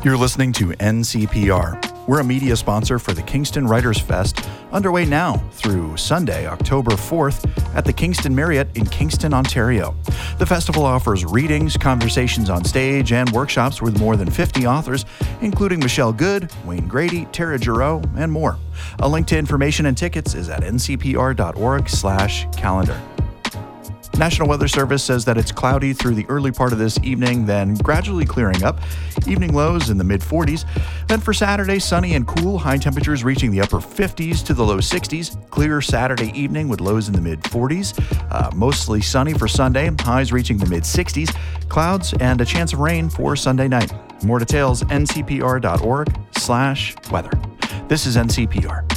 You're listening to NCPR. We're a media sponsor for the Kingston Writers Fest, underway now through Sunday, October 4th at the Kingston Marriott in Kingston, Ontario. The festival offers readings, conversations on stage, and workshops with more than 50 authors, including Michelle Good, Wayne Grady, Tara Giroux, and more. A link to information and tickets is at ncpr.org/calendar. National Weather Service says that it's cloudy through the early part of this evening, then gradually clearing up. Evening lows in the mid-40s. Then for Saturday, sunny and cool, high temperatures reaching the upper 50s to the low 60s. Clear Saturday evening with lows in the mid-40s. Mostly sunny for Sunday, highs reaching the mid-60s. Clouds and a chance of rain for Sunday night. More details, ncpr.org/weather. This is NCPR.